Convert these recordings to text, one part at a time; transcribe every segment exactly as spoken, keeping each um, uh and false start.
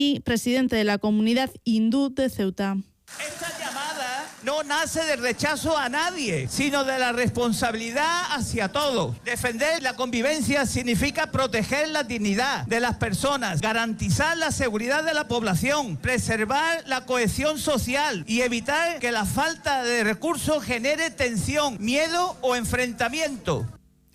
y presidente de la comunidad hindú de Ceuta. Esta llamada no nace del rechazo a nadie, sino de la responsabilidad hacia todos. Defender la convivencia significa proteger la dignidad de las personas, garantizar la seguridad de la población, preservar la cohesión social y evitar que la falta de recursos genere tensión, miedo o enfrentamiento.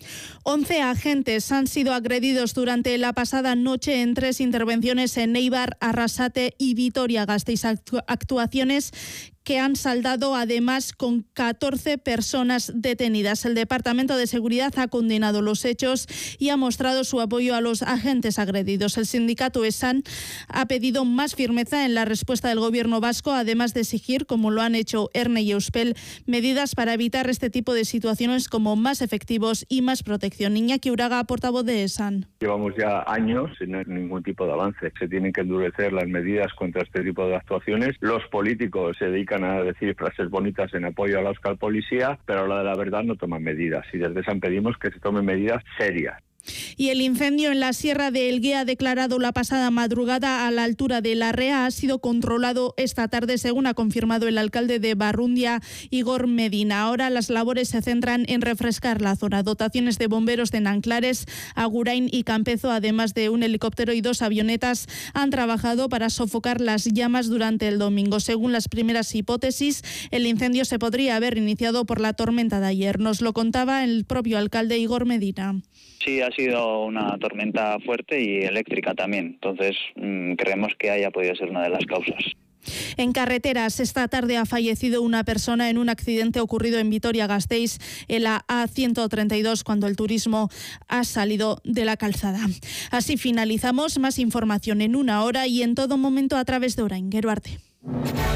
once agentes han sido agredidos durante la pasada noche en tres intervenciones en Eibar, Arrasate y Vitoria-Gasteiz. Actu- actuaciones que han saldado además con catorce personas detenidas. El Departamento de Seguridad ha condenado los hechos y ha mostrado su apoyo a los agentes agredidos. El sindicato ESAN ha pedido más firmeza en la respuesta del Gobierno vasco, además de exigir, como lo han hecho ERNE y Euspel, medidas para evitar este tipo de situaciones como más efectivos y más protección. Iñaki Uraga, portavoz de ESAN. Llevamos ya años sin ningún tipo de avance. Se tienen que endurecer las medidas contra este tipo de actuaciones. Los políticos se dedican a decir frases bonitas en apoyo a la Euskal Policía, pero a la de la verdad no toman medidas. Y desde ESAN pedimos que se tomen medidas serias. Y el incendio en la Sierra de Elguea, declarado la pasada madrugada a la altura de Larrea, ha sido controlado esta tarde, según ha confirmado el alcalde de Barrundia, Igor Medina. Ahora las labores se centran en refrescar la zona. Dotaciones de bomberos de Nanclares, Agurain y Campezo, además de un helicóptero y dos avionetas, han trabajado para sofocar las llamas durante el domingo. Según las primeras hipótesis, el incendio se podría haber iniciado por la tormenta de ayer. Nos lo contaba el propio alcalde Igor Medina. Sí, ha sido una tormenta fuerte y eléctrica también. Entonces, mmm, creemos que haya podido ser una de las causas. En carreteras, esta tarde ha fallecido una persona en un accidente ocurrido en Vitoria-Gasteiz, en la A ciento treinta y dos, cuando el turismo ha salido de la calzada. Así finalizamos. Más información en una hora y en todo momento a través de Orain. Geruarte.